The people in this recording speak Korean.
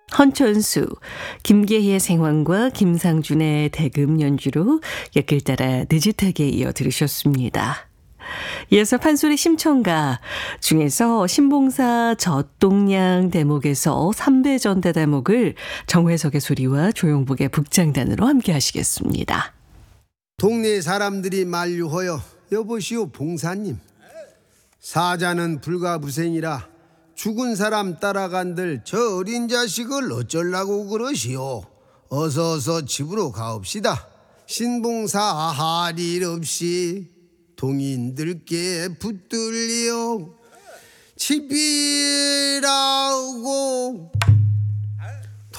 헌천수, 김계희의 생황과 김상준의 대금 연주로 옆길 따라 느긋하게 이어 들으셨습니다. 이어서 판소리 심청가 중에서 신봉사 젖동량 대목에서 삼배전대 대목을 정회석의 소리와 조용복의 북장단으로 함께 하시겠습니다. 동네 사람들이 만류하여 여보시오 봉사님, 사자는 불가부생이라 죽은 사람 따라간들 저 어린 자식을 어쩌려고 그러시오. 어서 집으로 가옵시다. 신봉사 할 일 없이 동인들께 붙들려 집이라고